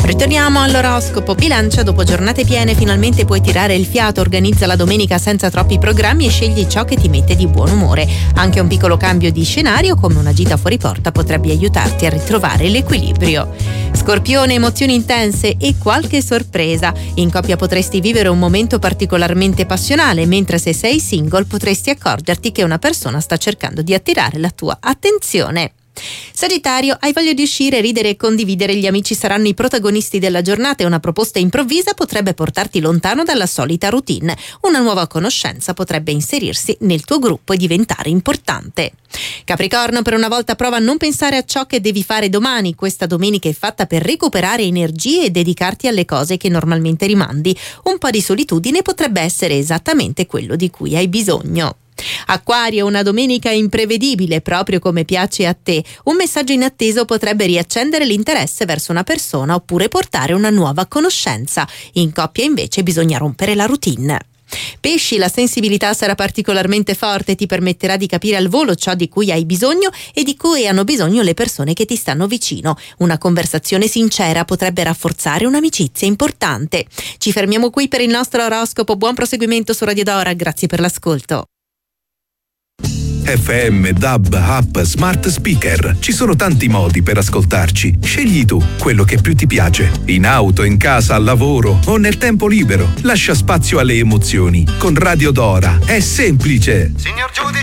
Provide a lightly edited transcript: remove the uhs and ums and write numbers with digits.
Ritorniamo all'oroscopo. Bilancia, dopo giornate piene finalmente puoi tirare il fiato. Organizza la domenica senza troppi programmi e scegli ciò che ti mette di buon umore. Anche un piccolo cambio di scenario, come una gita fuori porta, potrebbe aiutarti a ritrovare l'equilibrio. Scorpione, emozioni intense e qualche sorpresa. In coppia potresti vivere un momento particolarmente passionale, mentre se sei single potresti accorgerti che una persona sta cercando di attirare la tua attenzione. Sagittario, hai voglia di uscire, ridere e condividere. Gli amici saranno i protagonisti della giornata e una proposta improvvisa potrebbe portarti lontano dalla solita routine. Una nuova conoscenza potrebbe inserirsi nel tuo gruppo e diventare importante. Capricorno, per una volta prova a non pensare a ciò che devi fare domani. Questa domenica è fatta per recuperare energie e dedicarti alle cose che normalmente rimandi. Un po' di solitudine potrebbe essere esattamente quello di cui hai bisogno. Acquario, una domenica imprevedibile, proprio come piace a te. Un messaggio inatteso potrebbe riaccendere l'interesse verso una persona oppure portare una nuova conoscenza. In coppia invece bisogna rompere la routine. Pesci, la sensibilità sarà particolarmente forte, ti permetterà di capire al volo ciò di cui hai bisogno e di cui hanno bisogno le persone che ti stanno vicino. Una conversazione sincera potrebbe rafforzare un'amicizia importante. Ci fermiamo qui per il nostro oroscopo. Buon proseguimento su Radio Dora, grazie per l'ascolto. FM, DAB, app, smart speaker. Ci sono tanti modi per ascoltarci. Scegli tu quello che più ti piace. In auto, in casa, al lavoro o nel tempo libero. Lascia spazio alle emozioni. Con Radio Dora è semplice. Signor Giudice.